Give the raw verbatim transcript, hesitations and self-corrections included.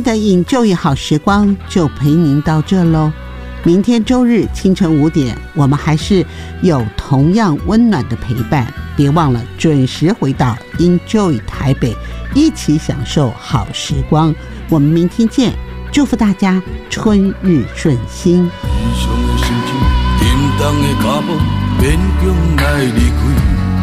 的Enjoy好时光就陪您到这咯。明天周日清晨五点，我们还是有同样温暖的陪伴，别忘了准时回到 Enjoy 台北，一起享受好时光。我们明天见，祝福大家春日顺心。 天上的星星，沉重的脚步，勉强来离开。